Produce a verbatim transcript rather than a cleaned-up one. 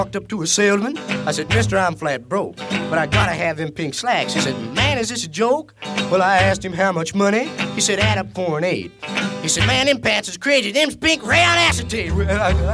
Walked up to a salesman. I said, mister, I'm flat broke, but I gotta have them pink slacks. He said, man, is this a joke? Well, I asked him how much money. He said, add up four and eight. He said, man, them pants is crazy. Them's pink rayon acetate.